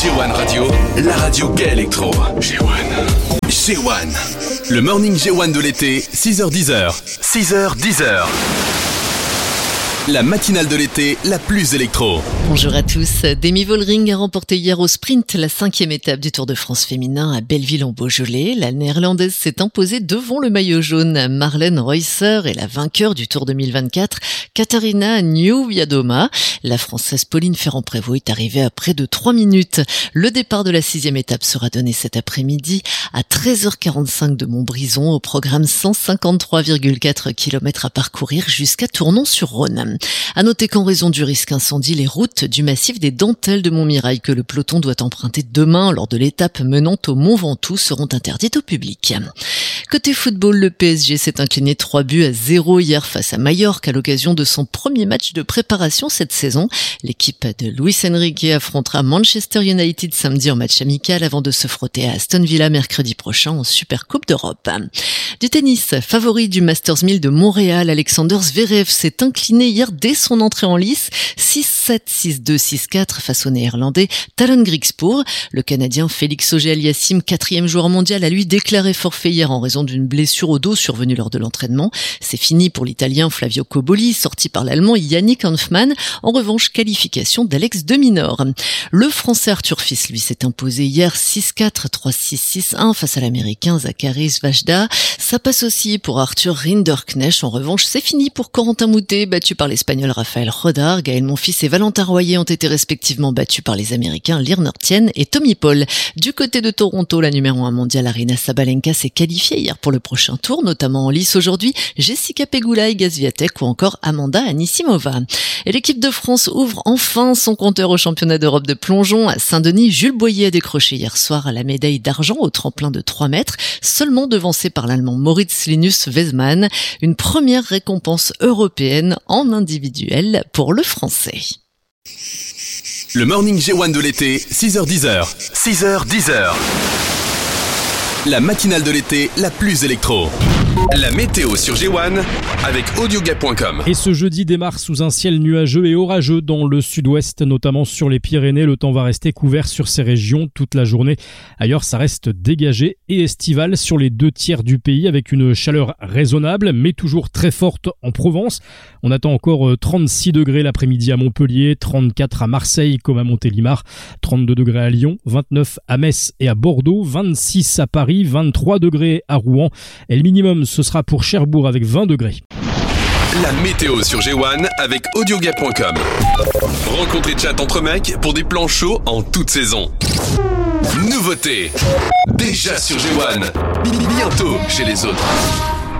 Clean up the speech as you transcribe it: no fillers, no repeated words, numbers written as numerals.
G1 Radio, la radio gay électro. G1. Le morning G1 de l'été, 6h-10h. 6h-10h. La matinale de l'été, la plus électro. Bonjour à tous. Demi Vollering a remporté hier au sprint la 5e étape du Tour de France féminin à Belleville-en-Beaujolais. La néerlandaise s'est imposée devant le maillot jaune Marlène Reusser et la vainqueur du Tour 2024, Katarina Niewiadoma. La française Pauline Ferrand-Prévot est arrivée à près de 3 minutes. Le départ de la 6e étape sera donné cet après-midi à 13h45 de Montbrison, au programme 153,4 km à parcourir jusqu'à Tournon-sur-Rhône. À noter qu'en raison du risque incendie, les routes du massif des Dentelles de Montmirail que le peloton doit emprunter demain lors de l'étape menant au Mont Ventoux seront interdites au public. Côté football, le PSG s'est incliné 3-0 hier face à Majorque à l'occasion de son premier match de préparation cette saison. L'équipe de Luis Enrique affrontera Manchester United samedi en match amical avant de se frotter à Aston Villa mercredi prochain en Supercoupe d'Europe. Du tennis, favori du Masters 1000 de Montréal, Alexander Zverev s'est incliné hier dès son entrée en lice, 6-7, 6-2, 6-4 face au néerlandais Tallon Griekspoor. Le Canadien Félix Auger-Aliassime, 4e joueur mondial, a lui déclaré forfait hier en raison d'une blessure au dos survenue lors de l'entraînement. C'est fini pour l'Italien Flavio Cobolli, sorti par l'Allemand Yannick Hanfmann. En revanche, qualification d'Alex de Minaur. Le Français Arthur Fils, lui, s'est imposé hier 6-4, 3-6, 6-1 face à l'Américain Zacharias Vajda. Ça passe aussi pour Arthur Rinderknecht. En revanche, c'est fini pour Corentin Moutet, battu par l'Espagnol Rafael Rodar. Gaël Monfils et Valentin Royer ont été respectivement battus par les Américains Lirner Tien et Tommy Paul. Du côté de Toronto, la numéro 1 mondiale Aryna Sabalenka s'est qualifiée hier pour le prochain tour, notamment en lice aujourd'hui Jessica Pegula et Iga Swiatek ou encore Amanda Anisimova. Et l'équipe de France ouvre enfin son compteur au championnat d'Europe de plongeon. À Saint-Denis, Jules Boyer a décroché hier soir la médaille d'argent au tremplin de 3 mètres, seulement devancé par l'Allemand Moritz Linus Weismann. Une première récompense européenne en individuel pour le Français. Le morning G1 de l'été, 6h-10h. 6h-10h. La matinale de l'été, la plus électro. La météo sur G1 avec audiogay.com. Et ce jeudi démarre sous un ciel nuageux et orageux dans le sud-ouest, notamment sur les Pyrénées. Le temps va rester couvert sur ces régions toute la journée. Ailleurs, ça reste dégagé et estival sur les 2 tiers du pays avec une chaleur raisonnable, mais toujours très forte en Provence. On attend encore 36 degrés l'après-midi à Montpellier, 34 à Marseille comme à Montélimar, 32 degrés à Lyon, 29 à Metz et à Bordeaux, 26 à Paris, 23 degrés à Rouen. Et le minimum, ce sera pour Cherbourg avec 20 degrés. La météo sur G1 avec audiogay.com. Rencontre et chat entre mecs pour des plans chauds en toute saison. Nouveauté. Déjà sur G1. Bientôt chez les autres.